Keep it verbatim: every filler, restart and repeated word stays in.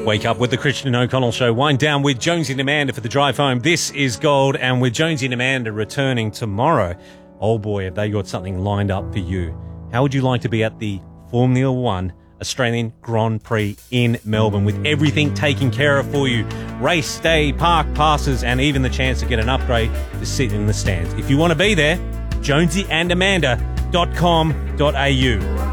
Wake up with the Christian O'Connell Show. Wind down with Jonesy and Amanda for the drive home. This is Gold, and with Jonesy and Amanda returning tomorrow, oh boy, have they got something lined up for you. How would you like to be at the Formula One Australian Grand Prix in Melbourne with everything taken care of for you? Race day, park passes, and even the chance to get an upgrade to sit in the stands. If you want to be there, jonesy and amanda dot com dot a u.